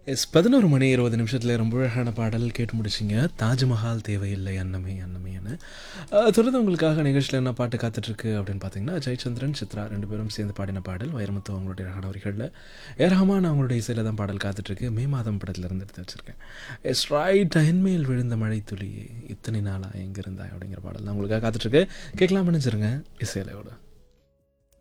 S 11 மணி 20 நிமிஷத்துல ரொம்ப அழகான பாடல் கேட்டு முடிச்சிங்க. தாஜ்மஹால் தேவையில்லை அன்னமே அன்னமேன்னு. தொடர்ந்து உங்களுக்காக நிகழ்ச்சியில் என்ன பாட்டு காத்துட்ருக்கு அப்படின்னு பார்த்தீங்கன்னா, ஜெயச்சந்திரன், சித்ரா 2 பேரும் சேர்ந்து பாடின பாடல் வைரமுத்து அவங்களுடைய அழகான வரிகளில். ரஹ்மான் அவங்களுடைய இசையில் தான் பாடல் காத்துட்ருக்கு. மே மாதம் படத்துலேருந்து எடுத்து வச்சுருக்கேன். எஸ் ரைட் என்மேல் விழுந்த மழை துளியே இத்தனை நாளா எங்கே இருந்தாய் அப்படிங்கிற பாடல் தான் உங்களுக்காக காத்துட்ருக்கு. கேட்கலாம் நினைச்சிருங்க இசையிலையோட.